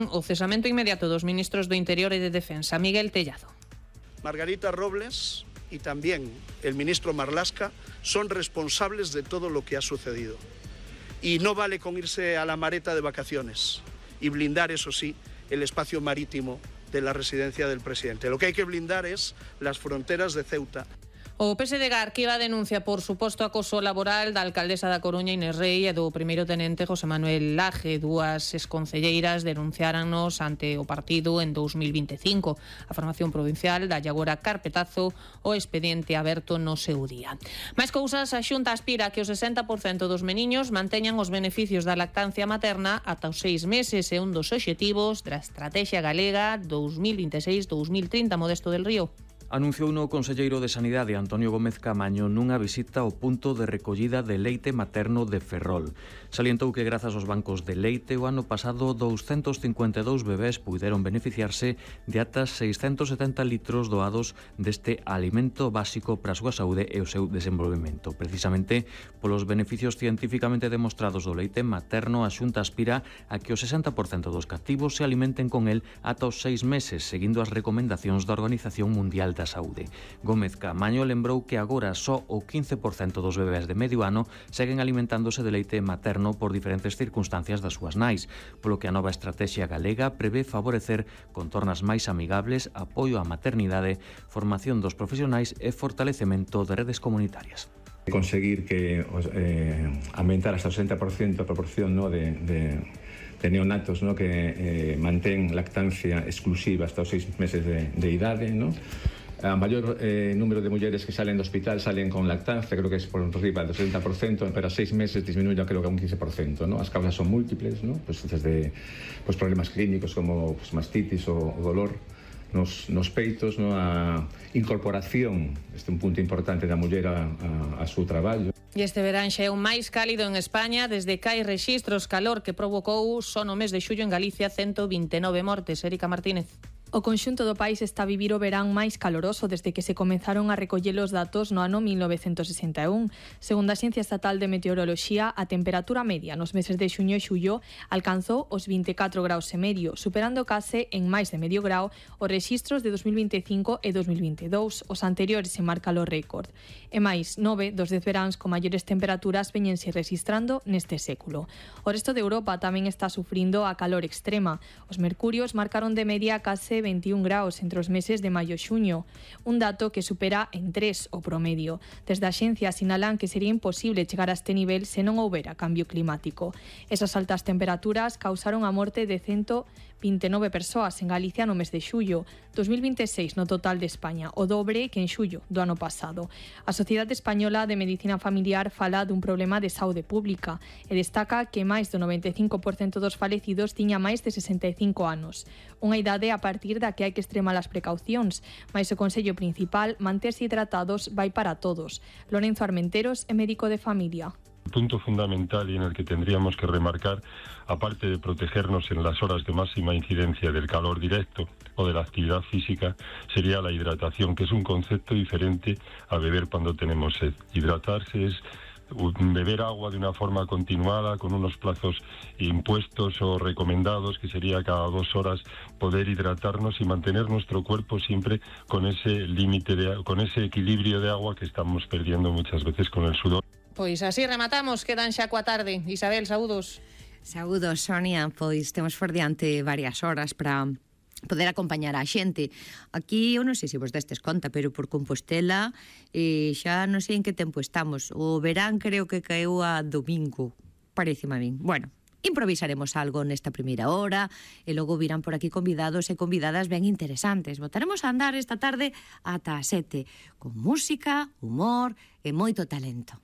O cesamento inmediato dos ministros do Interior e de Defensa, Miguel Tellado. Margarita Robles y también el ministro Marlaska son responsables de todo lo que ha sucedido. Y no vale con irse a la Mareta de vacaciones y blindar, eso sí, el espacio marítimo de la residencia del presidente. Lo que hay que blindar es las fronteras de Ceuta. O PSDG arquiva a denuncia por suposto acoso laboral da alcaldesa da Coruña Inés Rei e do primeiro tenente José Manuel Laje. Dúas exconcelleiras denunciárannos ante o partido en 2025. A formación provincial da agora carpetazo o expediente aberto no seu día. Mais cousas, a Xunta aspira que o 60% dos meniños manteñan os beneficios da lactancia materna ata os 6 meses e un dos obxectivos da Estrategia Galega 2026-2030. Modesto del Río. Anunciou o conselleiro de Sanidade Antonio Gómez Camaño nunha visita ao punto de recollida de leite materno de Ferrol. Salientou que grazas aos bancos de leite o ano pasado 252 bebés puideron beneficiarse de ata 670 litros doados deste alimento básico para a súa saúde e o seu desenvolvemento. Precisamente polos beneficios científicamente demostrados do leite materno, a Xunta aspira a que o 60% dos cativos se alimenten con el ata os 6 meses, seguindo as recomendacións da Organización Mundial da Saúde. Gómez Camaño lembrou que agora só o 15% dos bebés de medio ano seguen alimentándose de leite materno por diferentes circunstancias das súas nais, polo que a nova estrategia galega prevé favorecer contornas máis amigables, apoio á maternidade, formación dos profesionais e fortalecemento de redes comunitarias. Conseguir que aumentar hasta o 60% a proporción de neonatos que mantén lactancia exclusiva hasta os 6 meses de idade, a maior número de mulleres que salen do hospital salen con lactancia, creo que é por riba do 70%, pero a 6 meses disminuye creo que a un 15%, As causas son múltiples, desde problemas clínicos como mastitis o dolor nos peitos, a incorporación, este é un punto importante da muller a seu traballo. E este verán xa é o máis cálido en España desde que hai rexistros, calor que provocou só no mes de xullo en Galicia 129 mortes. Érica Martínez. O conxunto do país está a vivir o verán máis caloroso desde que se comenzaron a recoller os datos no ano 1961. Segundo a Axencia Estatal de Meteoroloxía, a temperatura media nos meses de xuño e xullo alcanzou os 24 graus e medio, superando case en máis de medio grau os rexistros de 2025 e 2022, os anteriores en marcar o récord. E máis, 9 dos 10 veráns con maiores temperaturas veñense registrando neste século. O resto de Europa tamén está sufrindo a calor extrema. Os mercurios marcaron de media case 21 graus entre os meses de maio e xuño, un dato que supera en 3 o promedio. Desde a axencia sinalan que sería imposible chegar a este nivel se non houbera cambio climático. Esas altas temperaturas causaron a morte de 129 persoas en Galicia no mes de xullo, 2026 no total de España, o dobre que en xullo do ano pasado. A Sociedade Española de Medicina Familiar fala dun problema de saúde pública e destaca que máis do 95% dos falecidos tiña máis de 65 anos, unha idade a partir da que hai que extremar as precaucións, mais o consello principal, manterse hidratados, vai para todos. Lorenzo Armenteros é médico de familia. El punto fundamental y en el que tendríamos que remarcar, aparte de protegernos en las horas de máxima incidencia del calor directo o de la actividad física, sería la hidratación, que es un concepto diferente a beber cuando tenemos sed. Hidratarse es beber agua de una forma continuada, con unos plazos impuestos o recomendados, que sería cada 2 horas poder hidratarnos y mantener nuestro cuerpo siempre con ese límite, con ese equilibrio de agua que estamos perdiendo muchas veces con el sudor. Pois así rematamos, quedan xa coa tarde. Isabel, saúdos. Saúdos, Sonia, pois temos por diante varias horas para poder acompañar a xente. Aquí, eu non sei se vos destes conta, pero por Compostela xa non sei en que tempo estamos. O verán creo que caeu a domingo, pareceme a min. Bueno, improvisaremos algo nesta primeira hora e logo virán por aquí convidados e convidadas ben interesantes. Botaremos a andar esta tarde ata as 7 con música, humor e moito talento.